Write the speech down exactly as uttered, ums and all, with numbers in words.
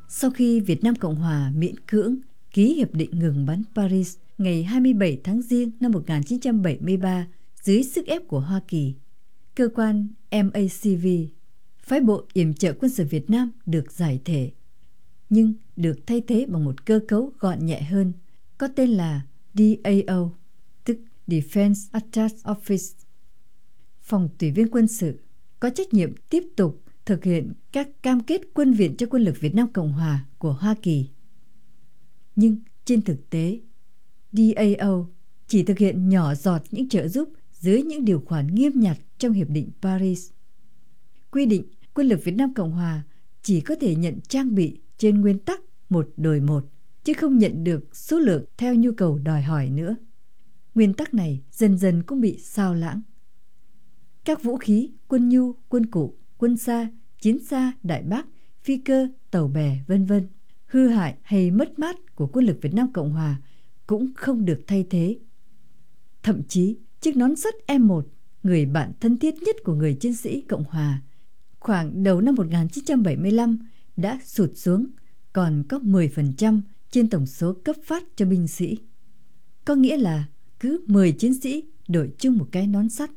Sau khi Việt Nam Cộng Hòa miễn cưỡng ký hiệp định ngừng bắn Paris ngày hai mươi bảy tháng Giêng năm một nghìn chín trăm bảy mươi ba dưới sức ép của Hoa Kỳ, cơ quan em a xê vê, phái bộ yểm trợ quân sự Việt Nam, được giải thể, nhưng được thay thế bằng một cơ cấu gọn nhẹ hơn, có tên là đê a o, tức Defense Attache Office. Phòng tùy viên quân sự có trách nhiệm tiếp tục thực hiện các cam kết quân viện cho quân lực Việt Nam Cộng Hòa của Hoa Kỳ. Nhưng trên thực tế, đê a o chỉ thực hiện nhỏ giọt những trợ giúp dưới những điều khoản nghiêm ngặt trong Hiệp định Paris. Quy định quân lực Việt Nam Cộng Hòa chỉ có thể nhận trang bị trên nguyên tắc một đổi một, chứ không nhận được số lượng theo nhu cầu đòi hỏi nữa. Nguyên tắc này dần dần cũng bị xao lãng. Các vũ khí, quân nhu, quân cụ, quân xa, chiến xa, đại bác, phi cơ, tàu bè, vân vân, hư hại hay mất mát của quân lực Việt Nam Cộng Hòa cũng không được thay thế. Thậm chí, chiếc nón sắt em một, người bạn thân thiết nhất của người chiến sĩ Cộng Hòa, khoảng đầu năm một nghìn chín trăm bảy mươi lăm đã sụt xuống còn có mười phần trăm trên tổng số cấp phát cho binh sĩ. Có nghĩa là cứ mười chiến sĩ đổi chung một cái nón sắt.